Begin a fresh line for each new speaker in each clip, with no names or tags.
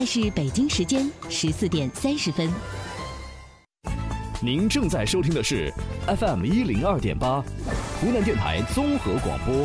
是北京时间14:30。
您正在收听的是 FM 102.8，湖南电台综合广播。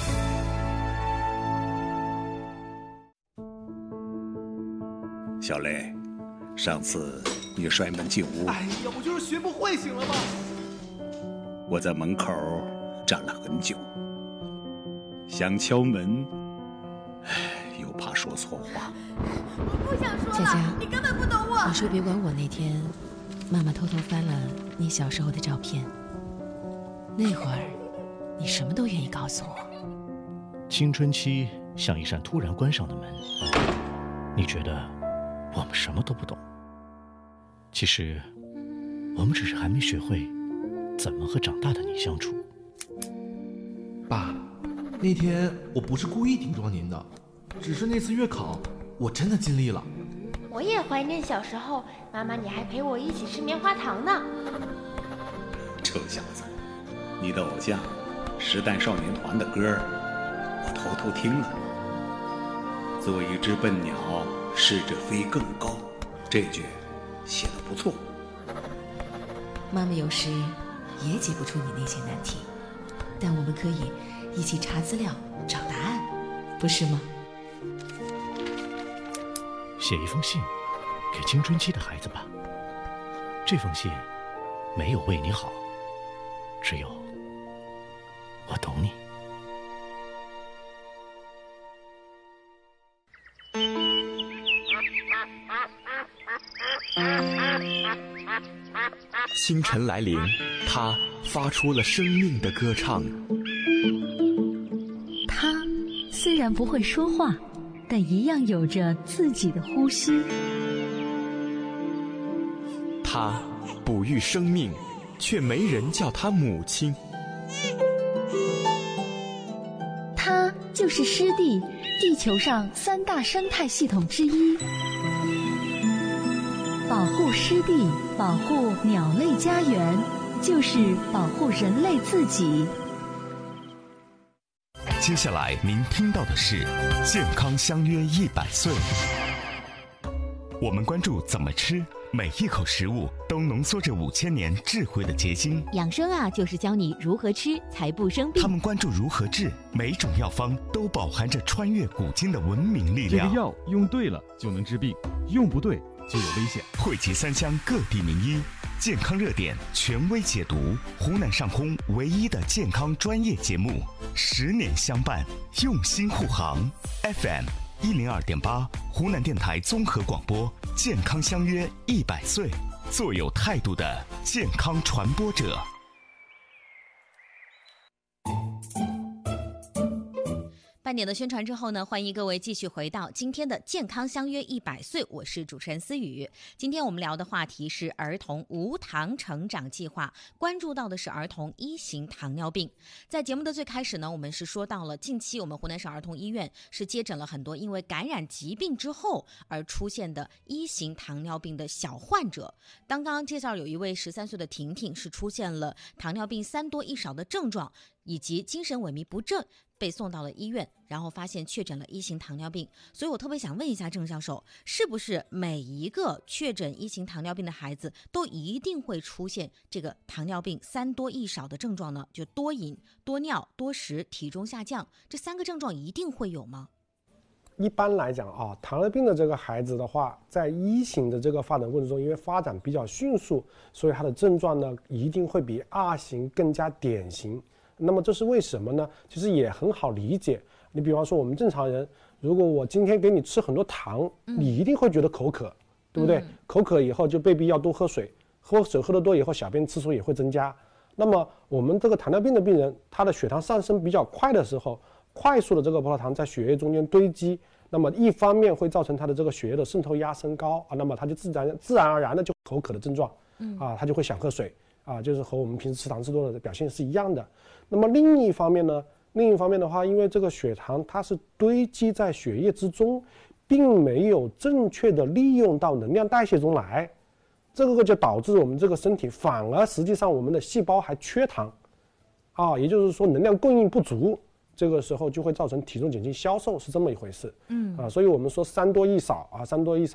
小雷，上次你摔门进屋，
哎呀，我就是学不会，行了吧？
我在门口站了很久，想敲门，又怕说错话。
我不想说了，
佳佳，
你根本不懂我。
你说别管我。那天，妈妈偷偷翻了你小时候的照片，那会儿，你什么都愿意告诉我。
青春期像一扇突然关上的门，你觉得我们什么都不懂，其实我们只是还没学会怎么和长大的你相处。
爸，那天我不是故意顶撞您的，只是那次月考我真的尽力了。
我也怀念小时候，妈妈你还陪我一起吃棉花糖呢。
臭小子，你的偶像时代少年团的歌我偷偷听了。做一只笨鸟，试着飞更高，这句写得不错。
妈妈有时也解不出你那些难题，但我们可以一起查资料找答案，不是吗？
写一封信给青春期的孩子吧，这封信没有为你好，只有我懂你。
清晨来临，他发出了生命的歌唱。
他虽然不会说话，但一样有着自己的呼吸。
他哺育生命，却没人叫他母亲。
它就是湿地，地球上3大生态系统之一。保护湿地，保护鸟类家园，就是保护人类自己。
接下来您听到的是健康相约100岁。我们关注怎么吃，每一口食物都浓缩着5000年智慧的结晶。
养生啊，就是教你如何吃才不生病。
他们关注如何治，每种药方都饱含着穿越古今的文明力量。
这个药用对了就能治病，用不对就有危险。
汇集3湘各地名医，健康热点权威解读，湖南上空唯一的健康专业节目，10年相伴，用心护航。FM 102.8，湖南电台综合广播，健康相约100岁，做有态度的健康传播者。
半点的宣传之后呢，欢迎各位继续回到今天的健康相约100岁，我是主持人思雨。今天我们聊的话题是儿童无糖成长计划，关注到的是儿童1型糖尿病。在节目的最开始呢，我们是说到了近期我们湖南省儿童医院是接诊了很多因为感染疾病之后而出现的1型糖尿病的小患者。刚刚介绍有一位13岁的婷婷是出现了糖尿病3多1少的症状，以及精神萎靡不振，被送到了医院，然后发现确诊了1型糖尿病。所以我特别想问一下郑教授，是不是每一个确诊1型糖尿病的孩子都一定会出现这个糖尿病3多1少的症状呢？就多饮、多尿、多食、体重下降，这3个症状一定会有吗？
一般来讲啊，糖尿病的这个孩子的话，在1型的这个发展过程中，因为发展比较迅速，所以他的症状呢一定会比2型更加典型。那么这是为什么呢？其实也很好理解。你比方说我们正常人，如果我今天给你吃很多糖，你一定会觉得口渴，对不对？口渴以后就被逼要多喝水，喝水喝得多以后，小便次数也会增加。那么我们这个糖尿病的病人，他的血糖上升比较快的时候，快速的这个葡萄糖在血液中间堆积，那么一方面会造成他的这个血液的渗透压升高啊，那么他就自然而然的就口渴的症状，他就会想喝水啊，就是和我们平时吃糖吃多了的表现是一样的。那么另一方面的话，因为这个血糖它是堆积在血液之中，并没有正确的利用到能量代谢中来，这个就导致我们这个身体反而实际上我们的细胞还缺糖啊，也就是说能量供应不足， 这个时候就会造成体重减轻消瘦，是这么一回事。所以我们说3多1少啊，3多1少